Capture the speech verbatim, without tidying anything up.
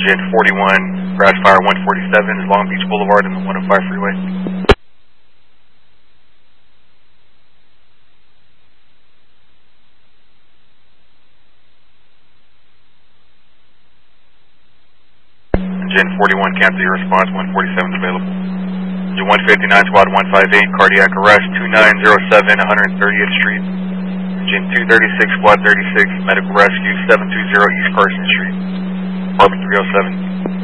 Engine forty-one, Grass Fire one forty-seven is Long Beach Boulevard and the one oh five freeway. Engine forty-one, cancel your response, one forty-seven is available. Engine one fifty-nine, Squad one fifty-eight, cardiac arrest, two nine zero seven, one thirtieth Street. Engine two thirty-six, Squad thirty-six, medical rescue, seven two zero East Carson Street, apartment three oh seven.